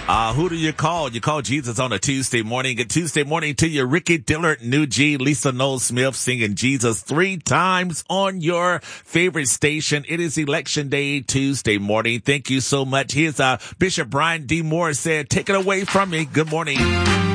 Who do you call? You call Jesus on a Tuesday morning. Good Tuesday morning to you, Ricky Dillard, New G, Lisa Noel Smith singing Jesus 3 times on your favorite station. It is Election Day Tuesday morning. Thank you so much. Here's Bishop Brian D. Moore said, take it away from me. Good morning.